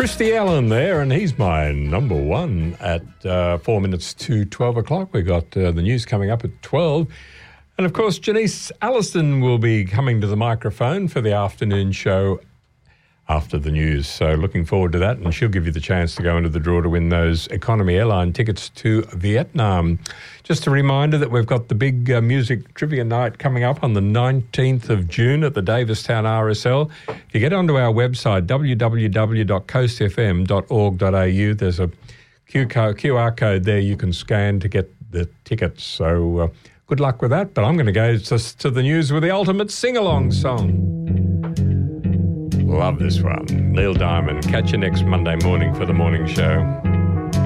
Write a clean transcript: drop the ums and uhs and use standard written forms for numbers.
Christy Allen there, and he's my number one at 4 minutes to 12 o'clock. We've got the news coming up at 12. And, of course, Janice Alliston will be coming to the microphone for the afternoon show after the news. So looking forward to that, and she'll give you the chance to go into the draw to win those economy airline tickets to Vietnam. Just a reminder that we've got the big music trivia night coming up on the 19th of June at the Davistown RSL. If you get onto our website, www.coastfm.org.au, there's a QR code there you can scan to get the tickets. So good luck with that. But I'm going to go to the news with the ultimate sing-along song. Love this one. Neil Diamond. Catch you next Monday morning for the morning show.